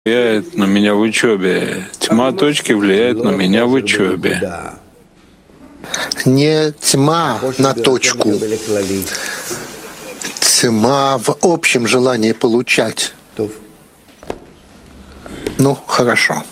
влияет на меня в учебе. Тьма точки влияет на меня в учебе. Не тьма на точку, тьма в общем желании получать. Ну, хорошо.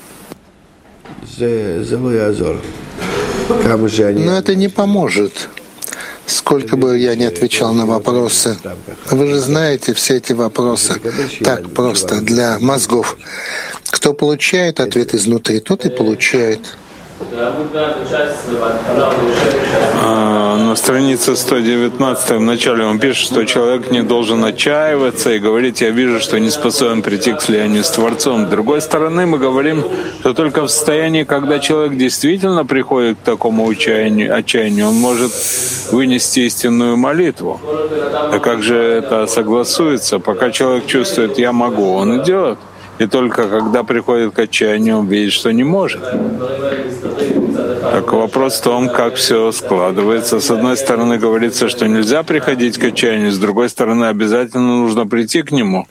Но это не поможет. Сколько бы я ни отвечал на вопросы, вы же знаете все эти вопросы так просто для мозгов. Кто получает ответ изнутри, тот и получает. На странице 119 в начале он пишет, что человек не должен отчаиваться и говорить: «Я вижу, что не способен прийти к слиянию с Творцом». С другой стороны, мы говорим, что только в состоянии, когда человек действительно приходит к такому отчаянию, он может вынести истинную молитву. А как же это согласуется? Пока человек чувствует «я могу», он и делает. И только когда приходит к отчаянию, он видит, что не может. Так вопрос в том, как все складывается. С одной стороны, говорится, что нельзя приходить к отчаянию, с другой стороны, обязательно нужно прийти к нему.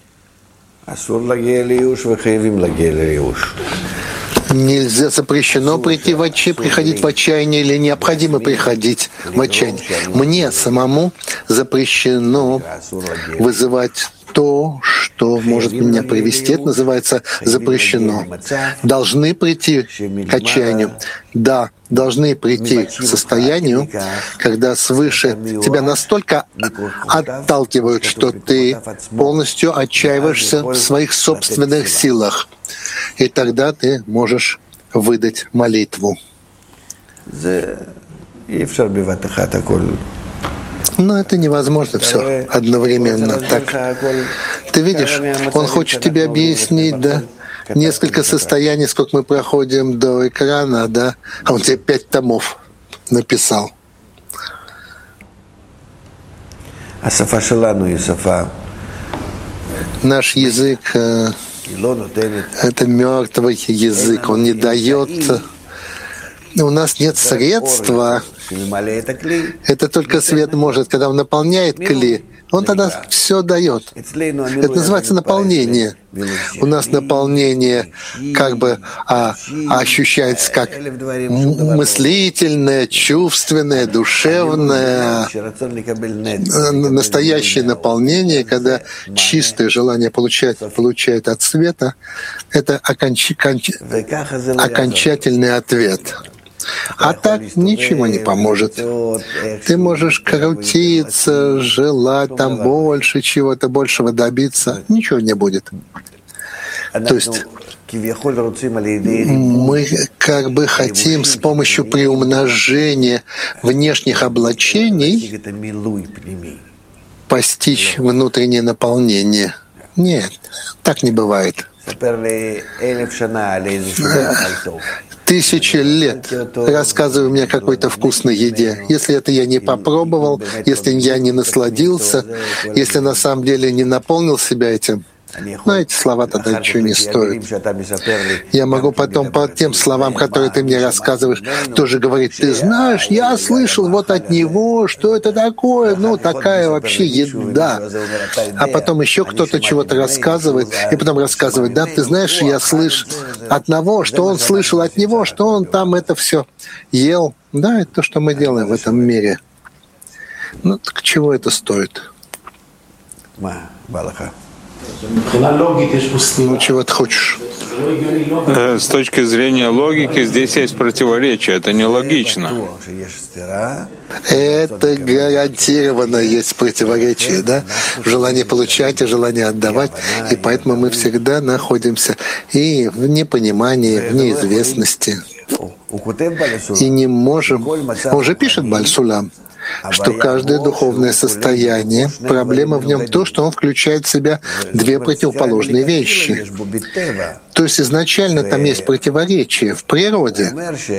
Нельзя, запрещено приходить в отчаяние или необходимо приходить в отчаяние. Мне самому запрещено вызывать то, что может меня привести. Это называется запрещено. Должны прийти к отчаянию. Да, должны прийти к состоянию, когда свыше тебя настолько отталкивают, что ты полностью отчаиваешься в своих собственных силах. И тогда ты можешь выдать молитву. Но это невозможно все одновременно. Так, ты видишь, он хочет тебе объяснить, да? Несколько состояний, сколько мы проходим до экрана, да? А он тебе 5 томов написал. Наш язык — это мертвый язык, он не дает. У нас нет средства. Это только свет может, когда он наполняет кли, он тогда все дает. Это называется наполнение. У нас наполнение как бы ощущается как мыслительное, чувственное, душевное, настоящее наполнение, когда чистое желание получает от света, это окончательный ответ. А так ничего не поможет. Ты можешь крутиться, желать там больше чего-то, большего добиться. Ничего не будет. То есть мы как бы хотим с помощью приумножения внешних облачений постичь внутреннее наполнение. Нет, так не бывает. 1000 лет рассказывай мне о какой-то вкусной еде. Если это я не попробовал, если я не насладился, если на самом деле не наполнил себя этим, но эти слова тогда ничего не стоят. Я могу потом по тем словам, которые ты мне рассказываешь, тоже говорить: ты знаешь, я слышал вот от него, что это такое, ну такая вообще еда. А потом еще кто-то чего-то рассказывает, и потом рассказывает: да, ты знаешь, я слышу от того, что он слышал от него, что он там это все ел. Да, это то, что мы делаем в этом мире. Ну так чего это стоит? Ну, чего ты хочешь? С точки зрения логики здесь есть противоречие. Это нелогично. Это гарантированно есть противоречие, да? Желание получать и желание отдавать. И поэтому мы всегда находимся и в непонимании, в неизвестности. И не можем... Он уже пишет Баль-Сулам, что каждое духовное состояние, проблема в нем то, что он включает в себя 2 противоположные вещи. То есть изначально там есть противоречие в природе.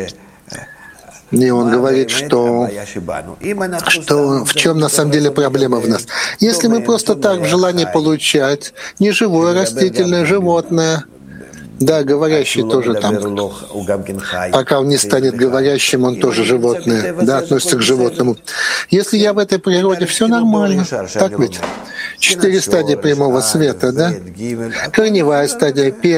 И он говорит, что в чем на самом деле проблема в нас. Если мы просто так в желании получать, не живое растительное, животное, да, говорящий тоже там. Пока он не станет говорящим, он тоже животное, да, относится к животному. Если я в этой природе, все нормально, так ведь? 4 стадии прямого света, да? Корневая стадия,